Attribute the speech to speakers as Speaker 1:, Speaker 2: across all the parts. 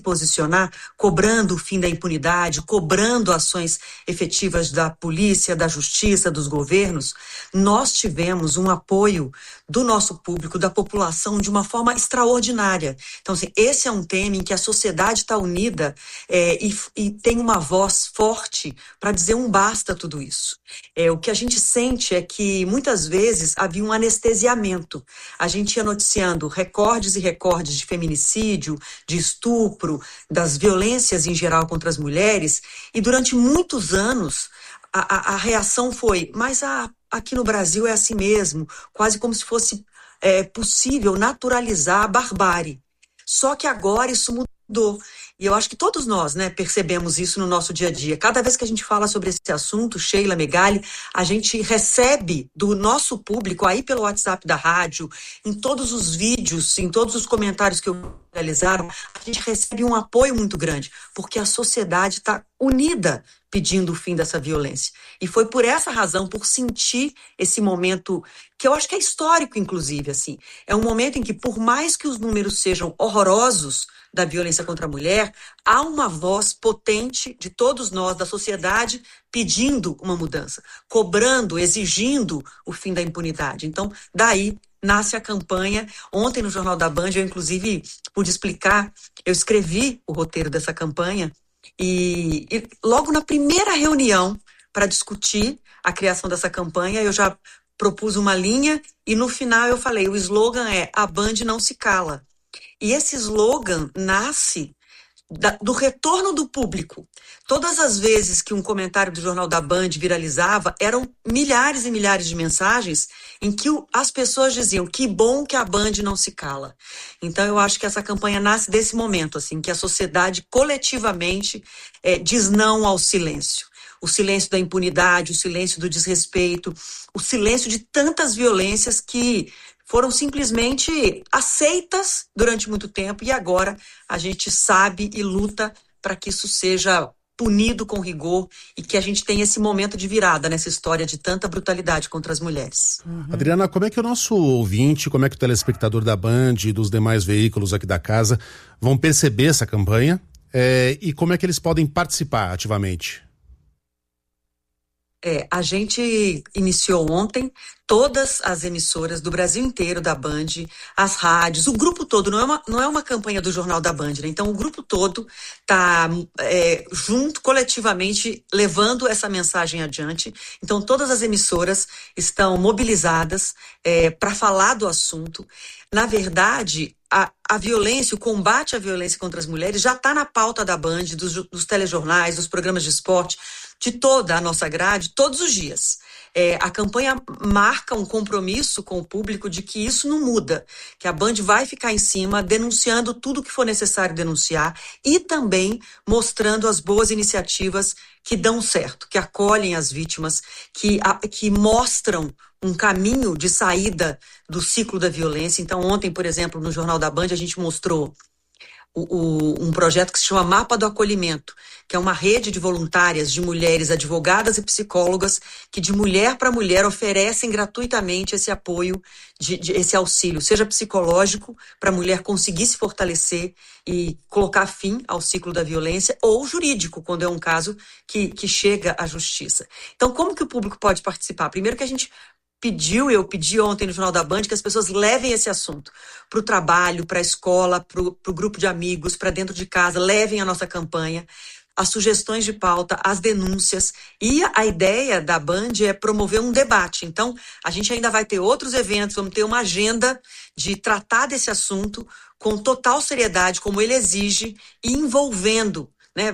Speaker 1: posicionar, cobrando o fim da impunidade, cobrando ações efetivas da polícia, da justiça, dos governos, nós tivemos um apoio do nosso público, da população, de uma forma extraordinária. Então, assim, esse é um tema em que a sociedade está unida e tem uma voz forte para dizer um basta a tudo isso. O que a gente sente é que, muitas vezes, havia um anestesiamento. A gente ia noticiando recordes e recordes de feminicídio, de estupro, das violências em geral contra as mulheres, e durante muitos anos a reação foi, mas aqui no Brasil é assim mesmo, quase como se fosse possível naturalizar a barbárie. Só que agora isso mudou. E eu acho que todos nós, percebemos isso no nosso dia a dia. Cada vez que a gente fala sobre esse assunto, Sheila, Megali, a gente recebe do nosso público, aí pelo WhatsApp da rádio, em todos os vídeos, em todos os comentários que realizaram, a gente recebe um apoio muito grande, porque a sociedade está unida pedindo o fim dessa violência. E foi por essa razão, por sentir esse momento, que eu acho que é histórico, inclusive, assim. É um momento em que, por mais que os números sejam horrorosos da violência contra a mulher, há uma voz potente de todos nós, da sociedade, pedindo uma mudança, cobrando, exigindo o fim da impunidade. Então, daí nasce a campanha. Ontem, no Jornal da Band, eu, inclusive, pude explicar, eu escrevi o roteiro dessa campanha, e logo na primeira reunião para discutir a criação dessa campanha, eu já propus uma linha e no final eu falei, o slogan é "A Band não se cala". E esse slogan nasce do retorno do público. Todas as vezes que um comentário do Jornal da Band viralizava, eram milhares e milhares de mensagens em que as pessoas diziam que bom que a Band não se cala. Então eu acho que essa campanha nasce desse momento, assim, que a sociedade coletivamente diz não ao silêncio. O silêncio da impunidade, o silêncio do desrespeito, o silêncio de tantas violências que foram simplesmente aceitas durante muito tempo e agora a gente sabe e luta para que isso seja punido com rigor e que a gente tenha esse momento de virada nessa história de tanta brutalidade contra as mulheres.
Speaker 2: Adriana, como é que o nosso ouvinte, como é que o telespectador da Band e dos demais veículos aqui da casa vão perceber essa campanha e como é que eles podem participar ativamente?
Speaker 1: A gente iniciou ontem todas as emissoras do Brasil inteiro da Band, as rádios, o grupo todo, não é uma campanha do Jornal da Band, né? Então o grupo todo está junto, coletivamente, levando essa mensagem adiante. Então todas as emissoras estão mobilizadas para falar do assunto. Na verdade, a violência, o combate à violência contra as mulheres já está na pauta da Band, dos telejornais, dos programas de esporte, de toda a nossa grade, todos os dias. A campanha marca um compromisso com o público de que isso não muda, que a Band vai ficar em cima, denunciando tudo que for necessário denunciar e também mostrando as boas iniciativas que dão certo, que acolhem as vítimas, que mostram um caminho de saída do ciclo da violência. Então, ontem, por exemplo, no Jornal da Band, a gente mostrou um projeto que se chama Mapa do Acolhimento, que é uma rede de voluntárias, de mulheres advogadas e psicólogas, que de mulher para mulher oferecem gratuitamente esse apoio, esse auxílio, seja psicológico, para a mulher conseguir se fortalecer e colocar fim ao ciclo da violência, ou jurídico, quando é um caso que chega à justiça. Então, como que o público pode participar? Primeiro que a gente eu pedi ontem no Jornal da Band que as pessoas levem esse assunto para o trabalho, para a escola, para o grupo de amigos, para dentro de casa, levem a nossa campanha, as sugestões de pauta, as denúncias. E a ideia da Band é promover um debate. Então, a gente ainda vai ter outros eventos, vamos ter uma agenda de tratar desse assunto com total seriedade, como ele exige, e envolvendo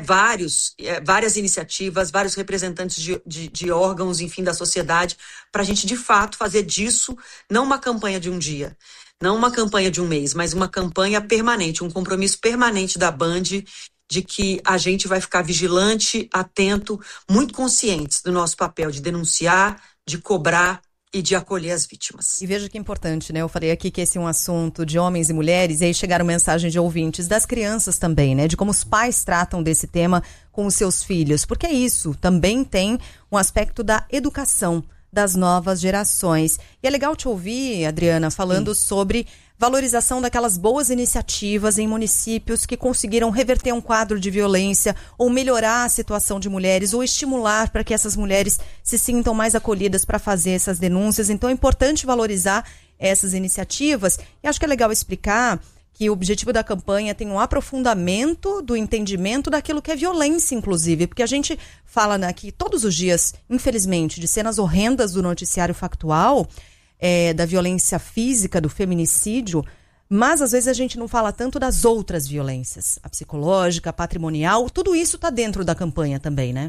Speaker 1: várias iniciativas, vários representantes de órgãos, enfim, da sociedade, para a gente, de fato, fazer disso não uma campanha de um dia, não uma campanha de um mês, mas uma campanha permanente, um compromisso permanente da Band de que a gente vai ficar vigilante, atento, muito conscientes do nosso papel de denunciar, de cobrar e de acolher as vítimas.
Speaker 3: E veja que importante, né? Eu falei aqui que esse é um assunto de homens e mulheres, e aí chegaram mensagens de ouvintes das crianças também, né? De como os pais tratam desse tema com os seus filhos. Porque isso também tem um aspecto da educação das novas gerações. E é legal te ouvir, Adriana, falando sobre valorização daquelas boas iniciativas em municípios que conseguiram reverter um quadro de violência ou melhorar a situação de mulheres ou estimular para que essas mulheres se sintam mais acolhidas para fazer essas denúncias. Então é importante valorizar essas iniciativas e acho que é legal explicar que o objetivo da campanha tem um aprofundamento do entendimento daquilo que é violência, inclusive, porque a gente fala aqui todos os dias, infelizmente, de cenas horrendas do noticiário factual, da violência física, do feminicídio, mas às vezes a gente não fala tanto das outras violências, a psicológica, a patrimonial, tudo isso está dentro da campanha também, né?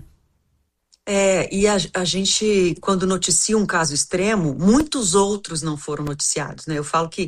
Speaker 1: E a gente, quando noticia um caso extremo, muitos outros não foram noticiados, né? Eu falo que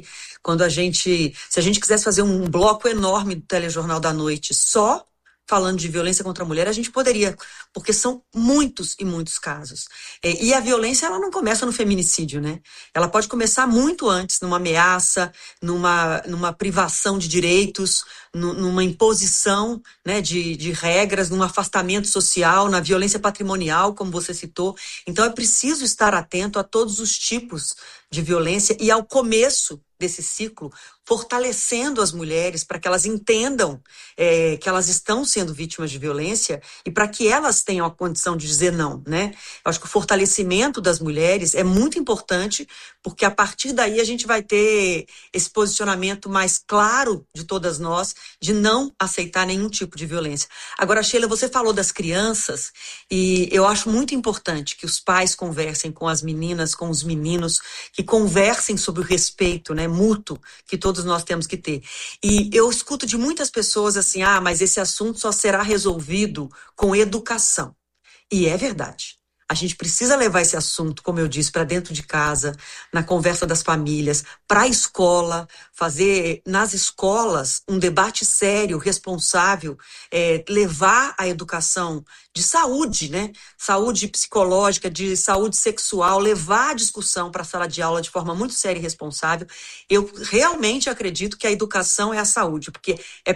Speaker 1: se a gente quisesse fazer um bloco enorme do Telejornal da Noite só falando de violência contra a mulher, a gente poderia, porque são muitos e muitos casos. E a violência, ela não começa no feminicídio, né? Ela pode começar muito antes, numa ameaça, numa privação de direitos, numa imposição, né, de regras, num afastamento social, na violência patrimonial, como você citou. Então é preciso estar atento a todos os tipos de violência e ao começo desse ciclo, fortalecendo as mulheres para que elas entendam que elas estão sendo vítimas de violência e para que elas tenham a condição de dizer não, né? Eu acho que o fortalecimento das mulheres é muito importante, porque a partir daí a gente vai ter esse posicionamento mais claro de todas nós de não aceitar nenhum tipo de violência. Agora, Sheila, você falou das crianças e eu acho muito importante que os pais conversem com as meninas, com os meninos, que conversem sobre o respeito, né, mútuo que todos nós temos que ter. E eu escuto de muitas pessoas assim, mas esse assunto só será resolvido com educação. E é verdade. A gente precisa levar esse assunto, como eu disse, para dentro de casa, na conversa das famílias, para a escola, fazer nas escolas um debate sério, responsável, levar a educação de saúde, né? Saúde psicológica, de saúde sexual, levar a discussão para a sala de aula de forma muito séria e responsável. Eu realmente acredito que a educação é a saúde, porque é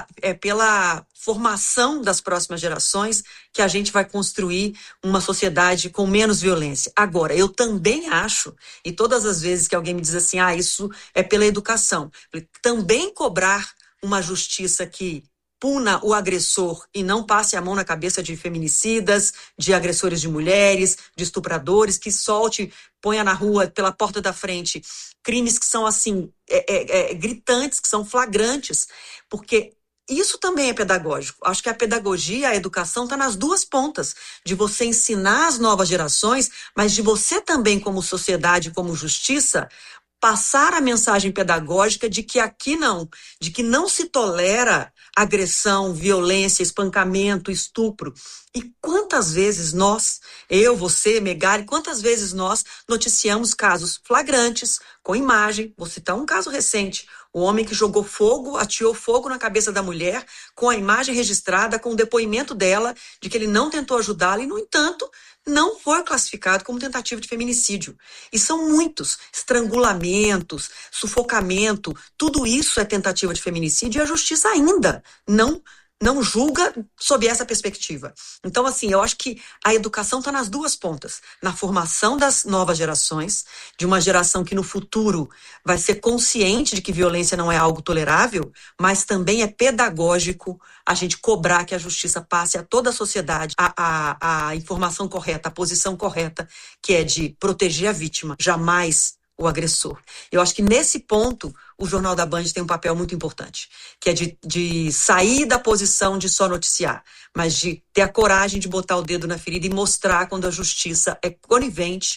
Speaker 1: pela formação das próximas gerações que a gente vai construir uma sociedade com menos violência. Agora, eu também acho, e todas as vezes que alguém me diz assim, isso é pela educação, também cobrar uma justiça que puna o agressor e não passe a mão na cabeça de feminicidas, de agressores de mulheres, de estupradores, que solte, ponha na rua, pela porta da frente, crimes que são assim, gritantes, que são flagrantes, porque isso também é pedagógico. Acho que a pedagogia, a educação está nas duas pontas, de você ensinar as novas gerações, mas de você também, como sociedade, como justiça, passar a mensagem pedagógica de que aqui não, de que não se tolera agressão, violência, espancamento, estupro. E quantas vezes nós, eu, você, Megali, quantas vezes nós noticiamos casos flagrantes, com imagem, vou citar um caso recente, o homem que jogou fogo, ateou fogo na cabeça da mulher, com a imagem registrada, com o depoimento dela, de que ele não tentou ajudá-la e, no entanto, não foi classificado como tentativa de feminicídio. E são muitos, estrangulamentos, sufocamento, tudo isso é tentativa de feminicídio e a justiça ainda não julga sob essa perspectiva. Então, assim, eu acho que a educação está nas duas pontas. Na formação das novas gerações, de uma geração que no futuro vai ser consciente de que violência não é algo tolerável, mas também é pedagógico a gente cobrar que a justiça passe a toda a sociedade a informação correta, a posição correta, que é de proteger a vítima, jamais o agressor. Eu acho que nesse ponto o Jornal da Band tem um papel muito importante, que é de sair da posição de só noticiar, mas de ter a coragem de botar o dedo na ferida e mostrar quando a justiça é conivente,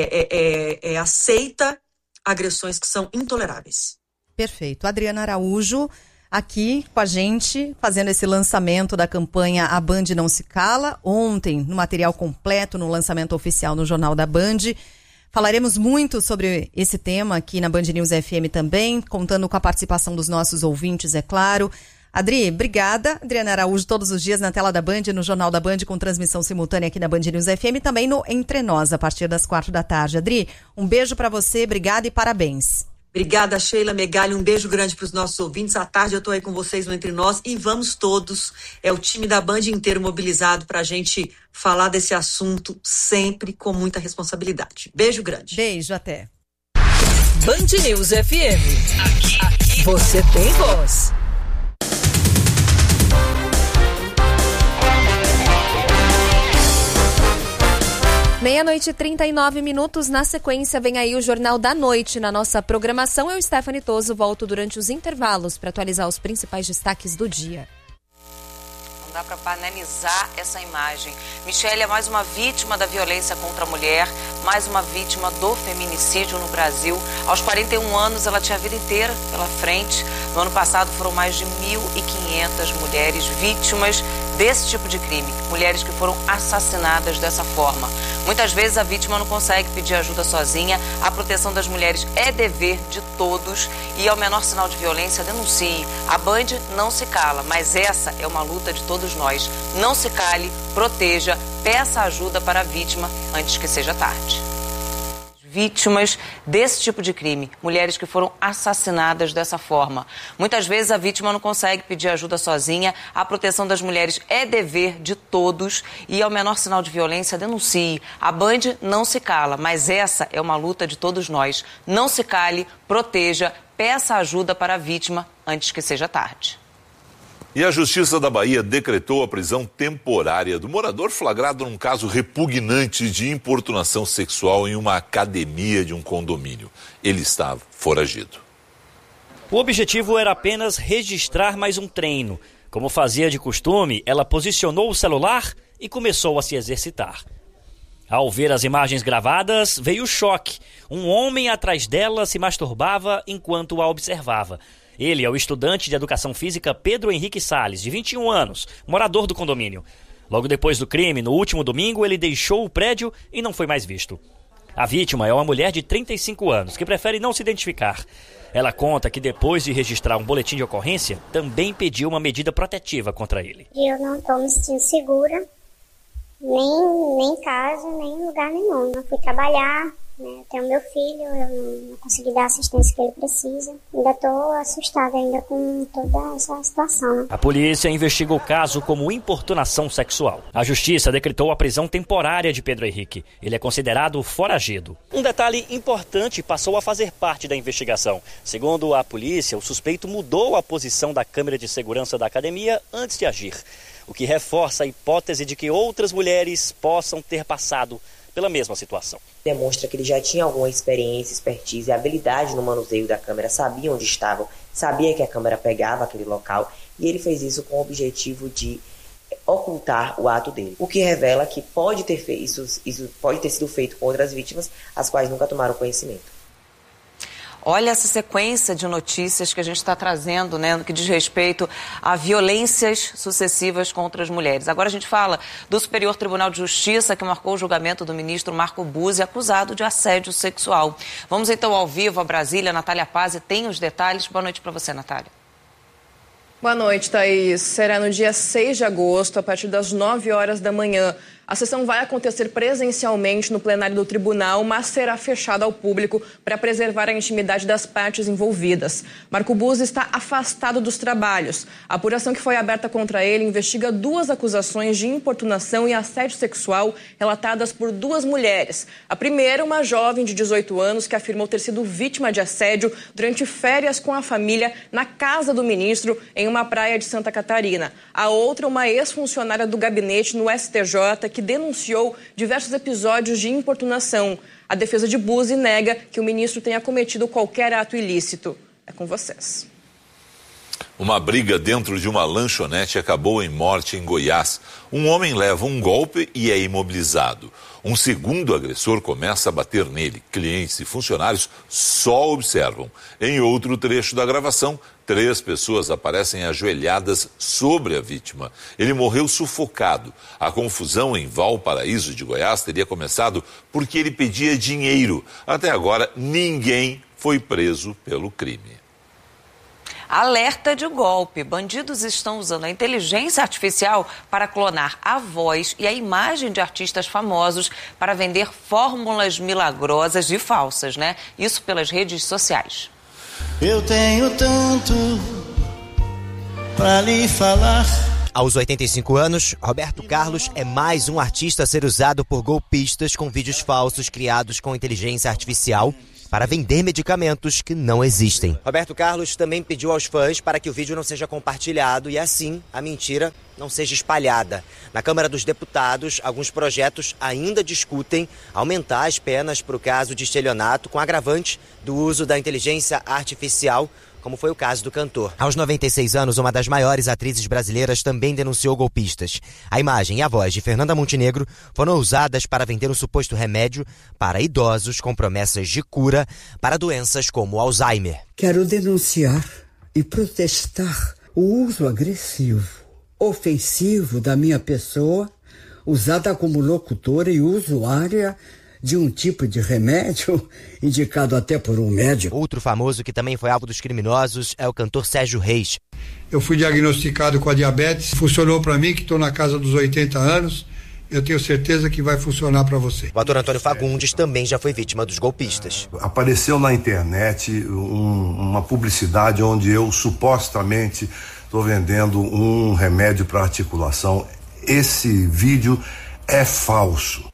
Speaker 1: aceita agressões que são intoleráveis.
Speaker 3: Perfeito. Adriana Araújo aqui com a gente, fazendo esse lançamento da campanha A Band Não Se Cala, ontem no material completo, no lançamento oficial no Jornal da Band. Falaremos muito sobre esse tema aqui na Band News FM também, contando com a participação dos nossos ouvintes, é claro. Adri, obrigada. Adriana Araújo, todos os dias na tela da Band, no Jornal da Band, com transmissão simultânea aqui na Band News FM, também no Entre Nós, a partir das 4h. Adri, um beijo para você, obrigada e parabéns.
Speaker 1: Obrigada, Sheila, Megali, um beijo grande para os nossos ouvintes. À tarde eu estou aí com vocês no Entre Nós e vamos todos, o time da Band inteiro mobilizado para a gente falar desse assunto sempre com muita responsabilidade. Beijo grande.
Speaker 3: Beijo, até.
Speaker 4: Band News FM. Aqui você tem voz.
Speaker 5: 00:39. Na sequência, vem aí o Jornal da Noite. Na nossa programação, eu, Stephanie Toso, volto durante os intervalos para atualizar os principais destaques do dia.
Speaker 6: Não dá para banalizar essa imagem. Michele é mais uma vítima da violência contra a mulher, mais uma vítima do feminicídio no Brasil. Aos 41 anos, ela tinha a vida inteira pela frente. No ano passado, foram mais de 1.500 mulheres vítimas desse tipo de crime. Mulheres que foram assassinadas dessa forma. Muitas vezes a vítima não consegue pedir ajuda sozinha. A proteção das mulheres é dever de todos e ao menor sinal de violência, denuncie. A Band não se cala, mas essa é uma luta de todos nós. Não se cale, proteja, peça ajuda para a vítima antes que seja tarde. Vítimas desse tipo de crime, mulheres que foram assassinadas dessa forma. Muitas vezes a vítima não consegue pedir ajuda sozinha. A proteção das mulheres é dever de todos e ao menor sinal de violência, denuncie. A Band não se cala, mas essa é uma luta de todos nós. Não se cale, proteja, peça ajuda para a vítima antes que seja tarde.
Speaker 7: E a Justiça da Bahia decretou a prisão temporária do morador flagrado num caso repugnante de importunação sexual em uma academia de um condomínio. Ele estava foragido.
Speaker 8: O objetivo era apenas registrar mais um treino. Como fazia de costume, ela posicionou o celular e começou a se exercitar. Ao ver as imagens gravadas, veio o choque. Um homem atrás dela se masturbava enquanto a observava. Ele é o estudante de educação física Pedro Henrique Salles, de 21 anos, morador do condomínio. Logo depois do crime, no último domingo, ele deixou o prédio e não foi mais visto. A vítima é uma mulher de 35 anos, que prefere não se identificar. Ela conta que depois de registrar um boletim de ocorrência, também pediu uma medida protetiva contra ele.
Speaker 9: Eu não estou me sentindo segura, nem em casa, nem em lugar nenhum. Eu fui trabalhar. Eu tenho meu filho, eu não consegui dar a assistência que ele precisa. Ainda estou assustada ainda com toda essa situação.
Speaker 8: A polícia investiga o caso como importunação sexual. A justiça decretou a prisão temporária de Pedro Henrique. Ele é considerado foragido. Um detalhe importante passou a fazer parte da investigação. Segundo a polícia, o suspeito mudou a posição da câmera de segurança da academia antes de agir, o que reforça a hipótese de que outras mulheres possam ter passado pela mesma situação.
Speaker 10: Demonstra que ele já tinha alguma experiência, expertise e habilidade no manuseio da câmera, sabia onde estavam, sabia que a câmera pegava aquele local e ele fez isso com o objetivo de ocultar o ato dele. O que revela que pode ter sido feito com outras vítimas, as quais nunca tomaram conhecimento.
Speaker 6: Olha essa sequência de notícias que a gente está trazendo, né, no que diz respeito a violências sucessivas contra as mulheres. Agora a gente fala do Superior Tribunal de Justiça, que marcou o julgamento do ministro Marco Buzzi, acusado de assédio sexual. Vamos então ao vivo a Brasília. Natália Pazzi tem os detalhes. Boa noite para você, Natália.
Speaker 11: Boa noite, Thaís. Será no dia 6 de agosto, a partir das 9 horas da manhã. A sessão vai acontecer presencialmente no plenário do tribunal, mas será fechada ao público para preservar a intimidade das partes envolvidas. Marco Buzzi está afastado dos trabalhos. A apuração que foi aberta contra ele investiga 2 acusações de importunação e assédio sexual relatadas por 2 mulheres. A primeira, uma jovem de 18 anos que afirmou ter sido vítima de assédio durante férias com a família na casa do ministro em uma praia de Santa Catarina. A outra, uma ex-funcionária do gabinete no STJ que denunciou diversos episódios de importunação. A defesa de Buzzi nega que o ministro tenha cometido qualquer ato ilícito. É com vocês.
Speaker 7: Uma briga dentro de uma lanchonete acabou em morte em Goiás. Um homem leva um golpe e é imobilizado. Um segundo agressor começa a bater nele. Clientes e funcionários só observam. Em outro trecho da gravação, 3 pessoas aparecem ajoelhadas sobre a vítima. Ele morreu sufocado. A confusão em Valparaíso de Goiás teria começado porque ele pedia dinheiro. Até agora, ninguém foi preso pelo crime.
Speaker 6: Alerta de golpe. Bandidos estão usando a inteligência artificial para clonar a voz e a imagem de artistas famosos para vender fórmulas milagrosas e falsas, né? Isso pelas redes sociais.
Speaker 12: Eu tenho tanto para lhe falar.
Speaker 13: Aos 85 anos, Roberto Carlos é mais um artista a ser usado por golpistas com vídeos falsos criados com inteligência artificial para vender medicamentos que não existem. Roberto Carlos também pediu aos fãs para que o vídeo não seja compartilhado e assim a mentira não seja espalhada. Na Câmara dos Deputados, alguns projetos ainda discutem aumentar as penas para o caso de estelionato com agravante do uso da inteligência artificial, como foi o caso do cantor. Aos 96 anos, uma das maiores atrizes brasileiras também denunciou golpistas. A imagem e a voz de Fernanda Montenegro foram usadas para vender um suposto remédio para idosos com promessas de cura para doenças como Alzheimer.
Speaker 14: Quero denunciar e protestar o uso agressivo, ofensivo da minha pessoa, usada como locutora e usuária de um tipo de remédio indicado até por um médico.
Speaker 13: Outro famoso que também foi alvo dos criminosos é o cantor Sérgio Reis.
Speaker 15: Eu fui diagnosticado com a diabetes, funcionou para mim, que estou na casa dos 80 anos, eu tenho certeza que vai funcionar para você.
Speaker 13: O ator Antônio Fagundes também já foi vítima dos golpistas.
Speaker 16: Apareceu na internet uma publicidade onde eu supostamente estou vendendo um remédio para articulação. Esse vídeo é falso.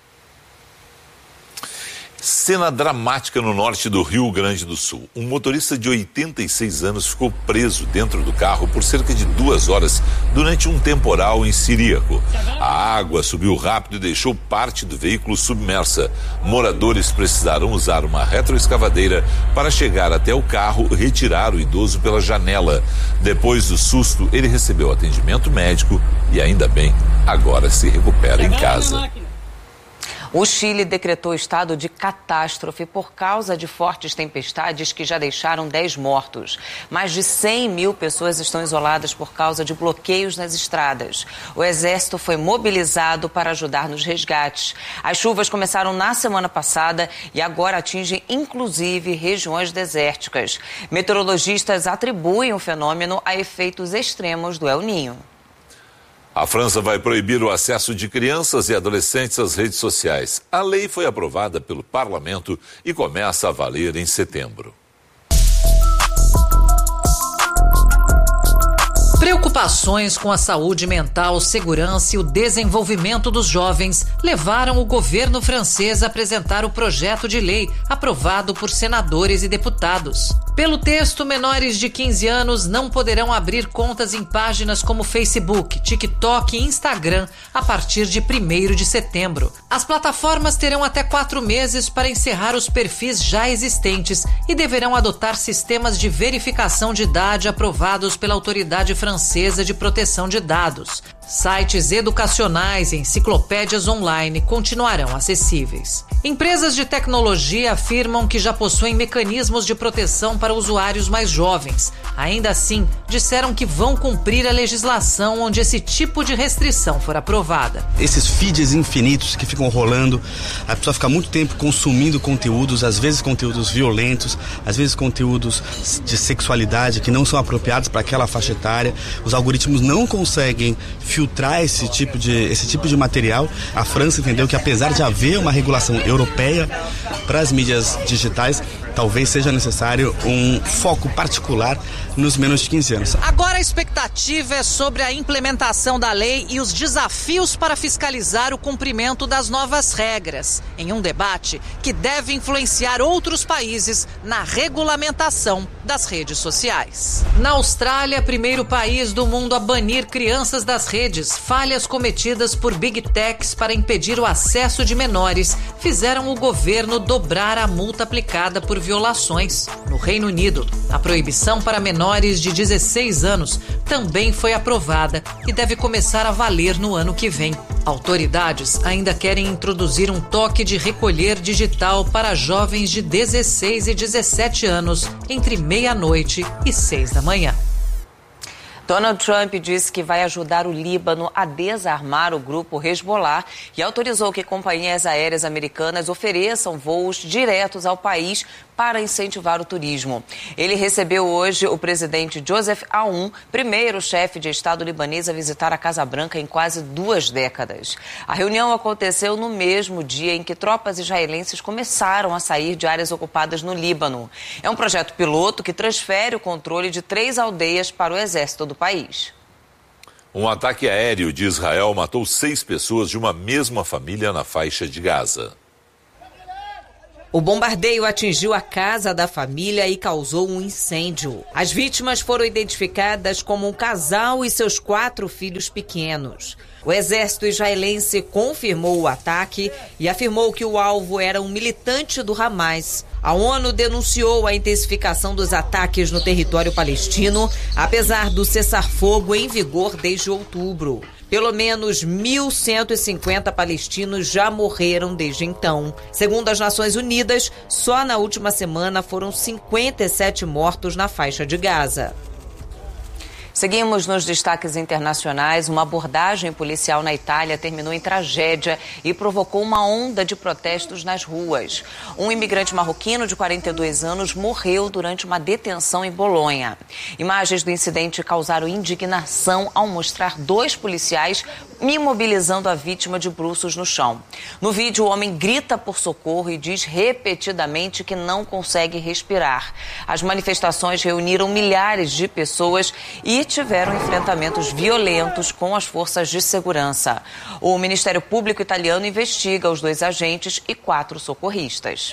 Speaker 7: Cena dramática no norte do Rio Grande do Sul. Um motorista de 86 anos ficou preso dentro do carro por cerca de 2 horas durante um temporal em Ciríaco. A água subiu rápido e deixou parte do veículo submersa. Moradores precisaram usar uma retroescavadeira para chegar até o carro e retirar o idoso pela janela. Depois do susto, ele recebeu atendimento médico e, ainda bem, agora se recupera em casa.
Speaker 6: O Chile decretou estado de catástrofe por causa de fortes tempestades que já deixaram 10 mortos. Mais de 100 mil pessoas estão isoladas por causa de bloqueios nas estradas. O exército foi mobilizado para ajudar nos resgates. As chuvas começaram na semana passada e agora atingem inclusive regiões desérticas. Meteorologistas atribuem o fenômeno a efeitos extremos do El Niño.
Speaker 7: A França vai proibir o acesso de crianças e adolescentes às redes sociais. A lei foi aprovada pelo parlamento e começa a valer em setembro.
Speaker 17: Preocupações com a saúde mental, segurança e o desenvolvimento dos jovens levaram o governo francês a apresentar o projeto de lei aprovado por senadores e deputados. Pelo texto, menores de 15 anos não poderão abrir contas em páginas como Facebook, TikTok e Instagram a partir de 1º de setembro. As plataformas terão até 4 meses para encerrar os perfis já existentes e deverão adotar sistemas de verificação de idade aprovados pela Autoridade Francesa de Proteção de Dados. Sites educacionais e enciclopédias online continuarão acessíveis. Empresas de tecnologia afirmam que já possuem mecanismos de proteção para usuários mais jovens. Ainda assim, disseram que vão cumprir a legislação onde esse tipo de restrição for aprovada.
Speaker 18: Esses feeds infinitos que ficam rolando, a pessoa fica muito tempo consumindo conteúdos, às vezes conteúdos violentos, às vezes conteúdos de sexualidade que não são apropriados para aquela faixa etária. Os algoritmos não conseguem filtrar esse tipo de material. A França entendeu que, apesar de haver uma regulação europeia para as mídias digitais, talvez seja necessário um foco particular nos menos de 15 anos.
Speaker 17: Agora a expectativa é sobre a implementação da lei e os desafios para fiscalizar o cumprimento das novas regras, em um debate que deve influenciar outros países na regulamentação das redes sociais. Na Austrália, primeiro país do mundo a banir crianças das redes, falhas cometidas por Big Techs para impedir o acesso de menores fizeram o governo dobrar a multa aplicada por violações. No Reino Unido, a proibição para menores de 16 anos também foi aprovada e deve começar a valer no ano que vem. Autoridades ainda querem introduzir um toque de recolher digital para jovens de 16 e 17 anos entre meia-noite e 6 da manhã.
Speaker 6: Donald Trump disse que vai ajudar o Líbano a desarmar o grupo Hezbollah e autorizou que companhias aéreas americanas ofereçam voos diretos ao país para incentivar o turismo. Ele recebeu hoje o presidente Joseph Aoun, primeiro chefe de Estado libanês a visitar a Casa Branca em quase 2 décadas. A reunião aconteceu no mesmo dia em que tropas israelenses começaram a sair de áreas ocupadas no Líbano. É um projeto piloto que transfere o controle de 3 aldeias para o exército do país.
Speaker 7: Um ataque aéreo de Israel matou 6 pessoas de uma mesma família na faixa de Gaza.
Speaker 19: O bombardeio atingiu a casa da família e causou um incêndio. As vítimas foram identificadas como um casal e seus 4 filhos pequenos. O exército israelense confirmou o ataque e afirmou que o alvo era um militante do Hamas. A ONU denunciou a intensificação dos ataques no território palestino, apesar do cessar-fogo em vigor desde outubro. Pelo menos 1.150 palestinos já morreram desde então. Segundo as Nações Unidas, só na última semana foram 57 mortos na faixa de Gaza.
Speaker 6: Seguimos nos destaques internacionais. Uma abordagem policial na Itália terminou em tragédia e provocou uma onda de protestos nas ruas. Um imigrante marroquino de 42 anos morreu durante uma detenção em Bolonha. Imagens do incidente causaram indignação ao mostrar 2 policiais imobilizando a vítima de bruços no chão. No vídeo, o homem grita por socorro e diz repetidamente que não consegue respirar. As manifestações reuniram milhares de pessoas e tiveram enfrentamentos violentos com as forças de segurança. O Ministério Público italiano investiga os 2 agentes e 4 socorristas.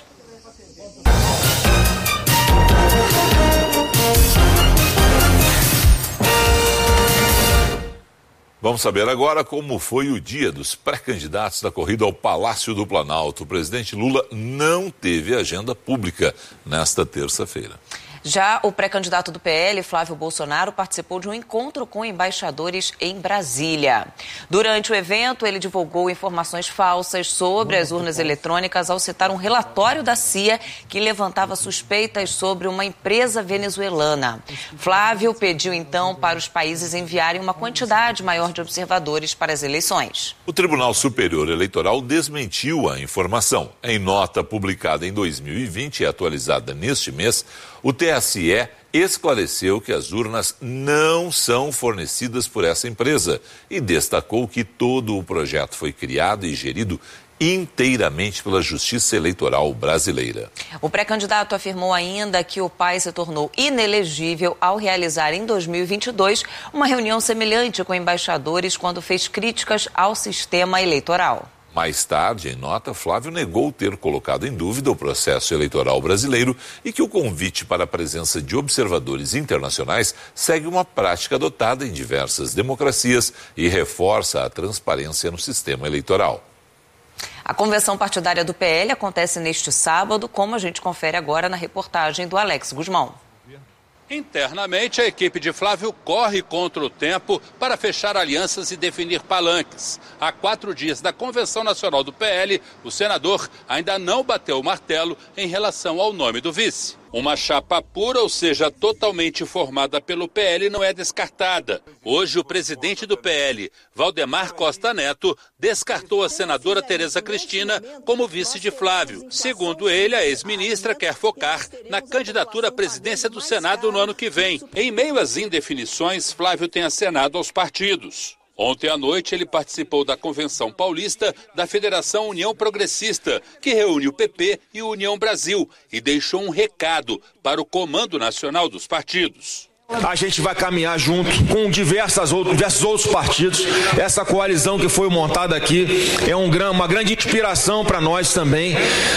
Speaker 7: Vamos saber agora como foi o dia dos pré-candidatos da corrida ao Palácio do Planalto. O presidente Lula não teve agenda pública nesta terça-feira.
Speaker 6: Já o pré-candidato do PL, Flávio Bolsonaro, participou de um encontro com embaixadores em Brasília. Durante o evento, ele divulgou informações falsas sobre as urnas eletrônicas ao citar um relatório da CIA que levantava suspeitas sobre uma empresa venezuelana. Flávio pediu, então, para os países enviarem uma quantidade maior de observadores para as eleições.
Speaker 7: O Tribunal Superior Eleitoral desmentiu a informação. Em nota publicada em 2020 e atualizada neste mês, o TSE esclareceu que as urnas não são fornecidas por essa empresa e destacou que todo o projeto foi criado e gerido inteiramente pela Justiça Eleitoral brasileira.
Speaker 6: O pré-candidato afirmou ainda que o pai se tornou inelegível ao realizar em 2022 uma reunião semelhante com embaixadores quando fez críticas ao sistema eleitoral.
Speaker 7: Mais tarde, em nota, Flávio negou ter colocado em dúvida o processo eleitoral brasileiro e que o convite para a presença de observadores internacionais segue uma prática adotada em diversas democracias e reforça a transparência no sistema eleitoral.
Speaker 6: A convenção partidária do PL acontece neste sábado, como a gente confere agora na reportagem do Alex Guzmão.
Speaker 20: Internamente, a equipe de Flávio corre contra o tempo para fechar alianças e definir palanques. Há 4 dias da Convenção Nacional do PL, o senador ainda não bateu o martelo em relação ao nome do vice. Uma chapa pura, ou seja, totalmente formada pelo PL, não é descartada. Hoje, o presidente do PL, Valdemar Costa Neto, descartou a senadora Tereza Cristina como vice de Flávio. Segundo ele, a ex-ministra quer focar na candidatura à presidência do Senado no ano que vem. Em meio às indefinições, Flávio tem acenado aos partidos. Ontem à noite, ele participou da Convenção Paulista da Federação União Progressista, que reúne o PP e o União Brasil, e deixou um recado para o Comando Nacional dos Partidos.
Speaker 21: A gente vai caminhar junto com diversos outros partidos. Essa coalizão que foi montada aqui é uma grande inspiração para nós também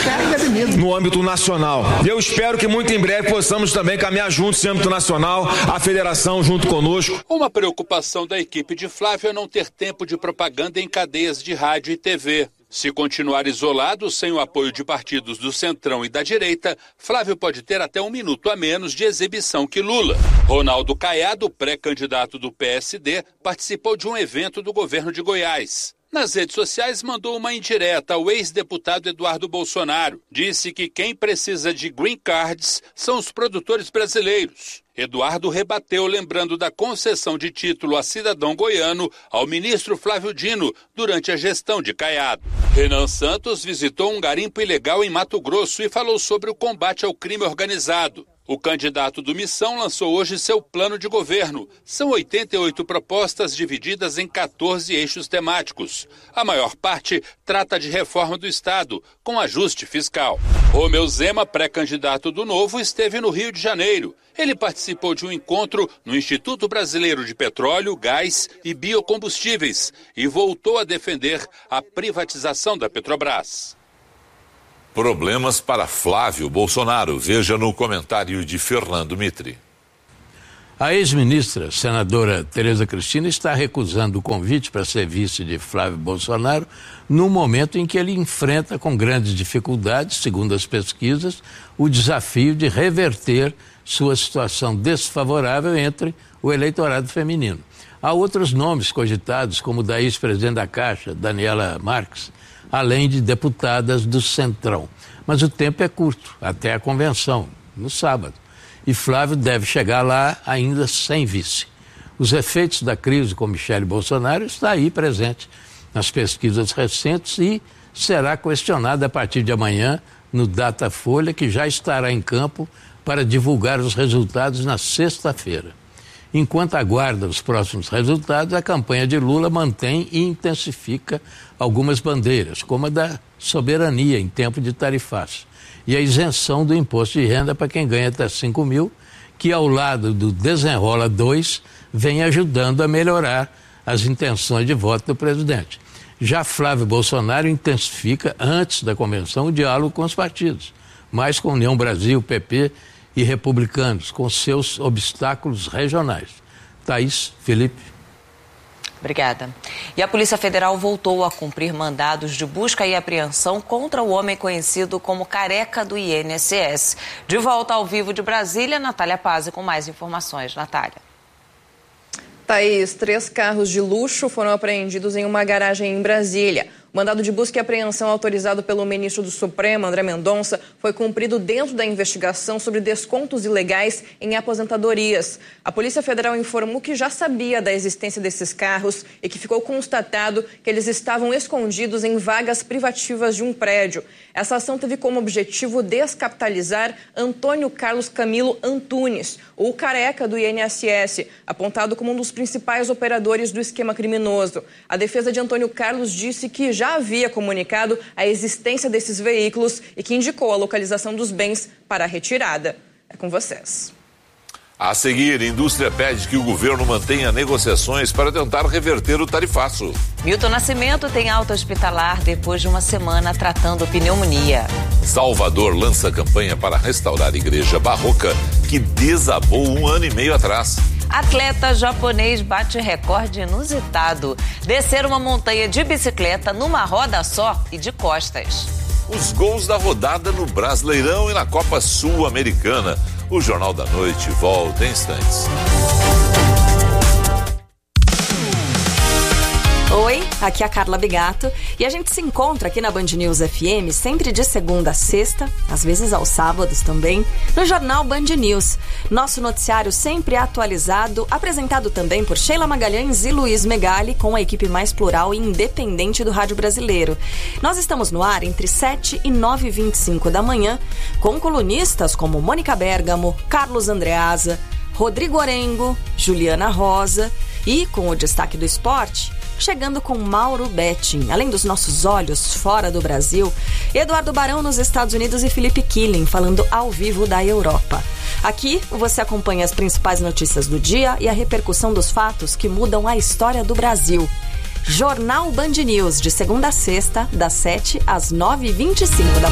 Speaker 21: no âmbito nacional. Eu espero que muito em breve possamos também caminhar juntos no âmbito nacional, a federação junto conosco.
Speaker 20: Uma preocupação da equipe de Flávio é não ter tempo de propaganda em cadeias de rádio e TV. Se continuar isolado, sem o apoio de partidos do Centrão e da direita, Flávio pode ter até 1 minuto a menos de exibição que Lula. Ronaldo Caiado, pré-candidato do PSD, participou de um evento do governo de Goiás. Nas redes sociais, mandou uma indireta ao ex-deputado Eduardo Bolsonaro. Disse que quem precisa de green cards são os produtores brasileiros. Eduardo rebateu, lembrando da concessão de título a cidadão goiano ao ministro Flávio Dino durante a gestão de Caiado. Renan Santos visitou um garimpo ilegal em Mato Grosso e falou sobre o combate ao crime organizado. O candidato do Missão lançou hoje seu plano de governo. São 88 propostas divididas em 14 eixos temáticos. A maior parte trata de reforma do Estado, com ajuste fiscal. Romeu Zema, pré-candidato do Novo, esteve no Rio de Janeiro. Ele participou de um encontro no Instituto Brasileiro de Petróleo, Gás e Biocombustíveis e voltou a defender a privatização da Petrobras.
Speaker 7: Problemas para Flávio Bolsonaro. Veja no comentário de Fernando Mitri.
Speaker 2: A ex-ministra, senadora Tereza Cristina, está recusando o convite para ser vice de Flávio Bolsonaro no momento em que ele enfrenta com grandes dificuldades, segundo as pesquisas, o desafio de reverter sua situação desfavorável entre o eleitorado feminino. Há outros nomes cogitados, como o da ex-presidente da Caixa, Daniela Marques, além de deputadas do Centrão. Mas o tempo é curto, até a convenção, no sábado. E Flávio deve chegar lá ainda sem vice. Os efeitos da crise com Michele Bolsonaro está aí presente nas pesquisas recentes e será questionado a partir de amanhã no Datafolha, que já estará em campo para divulgar os resultados na sexta-feira. Enquanto aguarda os próximos resultados, a campanha de Lula mantém e intensifica algumas bandeiras, como a da soberania em tempo de tarifaço e a isenção do imposto de renda para quem ganha até 5 mil, que ao lado do Desenrola 2 vem ajudando a melhorar as intenções de voto do presidente. Já Flávio Bolsonaro intensifica, antes da convenção, o diálogo com os partidos, mais com União Brasil, PP e Republicanos, com seus obstáculos regionais. Thaís, Felipe.
Speaker 6: Obrigada. E a Polícia Federal voltou a cumprir mandados de busca e apreensão contra o homem conhecido como Careca do INSS. De volta ao vivo de Brasília, Natália Pazzi com mais informações. Natália.
Speaker 11: Thaís, 3 carros de luxo foram apreendidos em uma garagem em Brasília. O mandado de busca e apreensão autorizado pelo ministro do Supremo, André Mendonça, foi cumprido dentro da investigação sobre descontos ilegais em aposentadorias. A Polícia Federal informou que já sabia da existência desses carros e que ficou constatado que eles estavam escondidos em vagas privativas de um prédio. Essa ação teve como objetivo descapitalizar Antônio Carlos Camilo Antunes, o Careca do INSS, apontado como um dos principais operadores do esquema criminoso. A defesa de Antônio Carlos disse que já havia comunicado a existência desses veículos e que indicou a localização dos bens para a retirada. É com vocês.
Speaker 7: A seguir, a indústria pede que o governo mantenha negociações para tentar reverter o tarifaço.
Speaker 6: Milton Nascimento tem alta hospitalar depois de uma semana tratando pneumonia.
Speaker 7: Salvador lança campanha para restaurar a igreja barroca que desabou 1 ano e meio atrás.
Speaker 6: Atleta japonês bate recorde inusitado. Descer uma montanha de bicicleta numa roda só e de costas.
Speaker 7: Os gols da rodada no Brasileirão e na Copa Sul-Americana. O Jornal da Noite volta em instantes.
Speaker 22: Oi, aqui é a Carla Bigato e a gente se encontra aqui na Band News FM sempre de segunda a sexta, às vezes aos sábados também, no Jornal Band News. Nosso noticiário sempre atualizado, apresentado também por Sheila Magalhães e Luiz Megali, com a equipe mais plural e independente do rádio brasileiro. Nós estamos no ar entre 7 e 9h25 da manhã, com colunistas como Mônica Bergamo, Carlos Andreasa, Rodrigo Orengo, Juliana Rosa e, com o destaque do esporte, chegando com Mauro Betting. Além dos nossos olhos fora do Brasil, Eduardo Barão nos Estados Unidos e Felipe Killing falando ao vivo da Europa. Aqui você acompanha as principais notícias do dia e a repercussão dos fatos que mudam a história do Brasil. Jornal Band News, de segunda a sexta, das 7 às 9h25 da manhã.